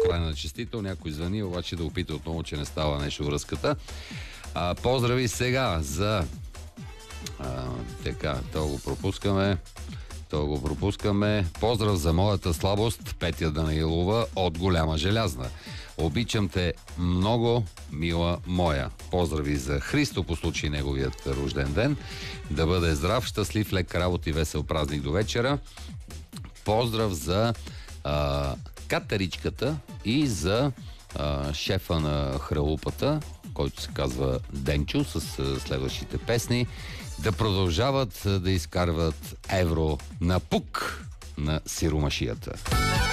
крайна честител. Някой звъни, обаче да опита отново, че не става нещо връзката. Поздрави сега за... така, то го пропускаме. Поздрав за моята слабост, Петя Данаилова от Голяма Желязна. Обичам те много, мила моя. Поздрави за Христо по случай неговият рожден ден. Да бъде здрав, щастлив, лек работа и весел празник до вечера. Поздрав за катеричката и за шефа на хралупата, който се казва Денчо, с следващите песни. Да продължават да изкарват евро на пук на сиромашията.